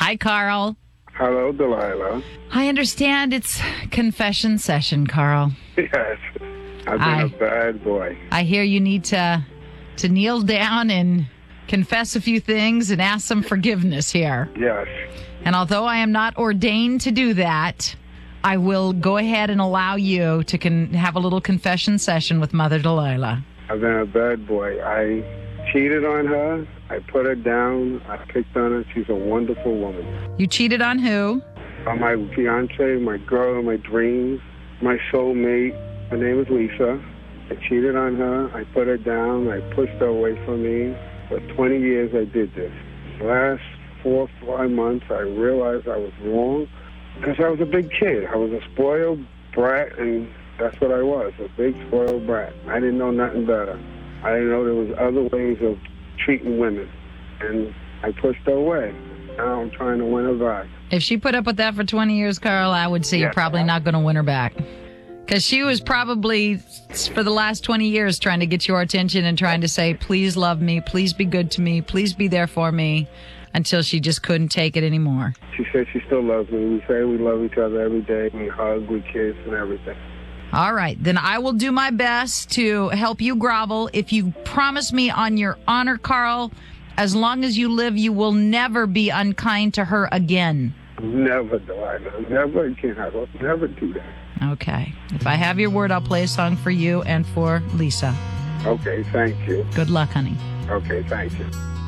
Hi, Carl. Hello, Delilah. I understand it's confession session, Carl. Yes, I've been a bad boy. I hear you need to kneel down and confess a few things and ask some forgiveness here. Yes. And although I am not ordained to do that, I will go ahead and allow you to have a little confession session with Mother Delilah. I've been a bad boy. I cheated on her. I put her down. I picked on her. She's a wonderful woman. You cheated on who? On my fiance, my girl of my dreams, my soulmate. Her name is Lisa. I cheated on her. I put her down. I pushed her away from me. For 20 years, I did this. Last 4 or 5 months, I realized I was wrong because I was a big kid. I was a spoiled brat, and that's what I was, a big spoiled brat. I didn't know nothing better. I didn't know there was other ways of treating women, and I pushed her away. Now I'm trying to win her back. If she put up with that for 20 years, Carl, I would say you're probably not going to win her back. Because she was probably, for the last 20 years, trying to get your attention and trying to say, please love me, please be good to me, please be there for me, until she just couldn't take it anymore. She said she still loves me. We say we love each other every day. We hug, we kiss, and everything. All right. Then I will do my best to help you grovel. If you promise me on your honor, Carl, as long as you live, you will never be unkind to her again. Never, Delilah. Never again. I will never do that. Okay. If I have your word, I'll play a song for you and for Lisa. Okay, thank you. Good luck, honey. Okay, thank you.